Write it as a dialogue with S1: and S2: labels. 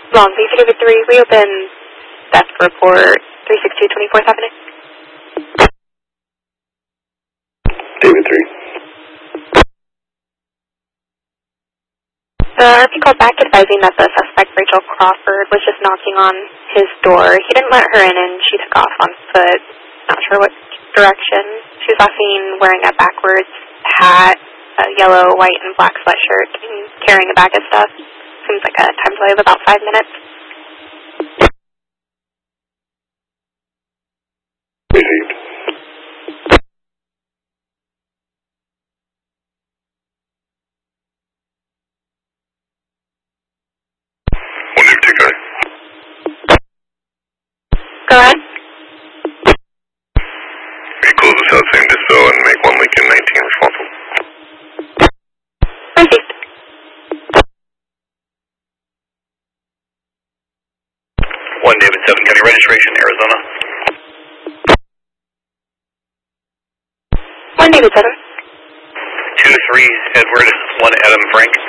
S1: Long Beach, David 3, reopen desk report 362 24th Avenue.
S2: David 3.
S1: The RP called back advising that the suspect, Rachel Crawford, was just knocking on his door. He didn't let her in and she took off on foot. Not sure what direction. She was last seen wearing a backwards hat, a yellow, white, and black sweatshirt, and carrying a bag of stuff. Seems like a time delay of about 5 minutes.
S2: Received.
S1: Go ahead.
S2: We close the South Same Dispo and make 1 Lincoln 19 responsible.
S1: Received.
S2: 1 David 7, County Registration, Arizona.
S1: 1 David 7.
S2: 2-3 Edward, 1 Adam Frank.